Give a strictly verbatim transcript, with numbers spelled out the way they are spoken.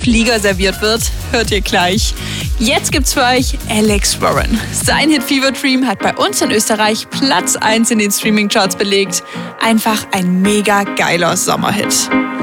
Flieger serviert wird, hört ihr gleich. Jetzt gibt's für euch Alex Warren. Sein Hit Fever Dream hat bei uns in Österreich Platz eins in den Streaming-Charts belegt. Einfach ein mega geiler Sommerhit.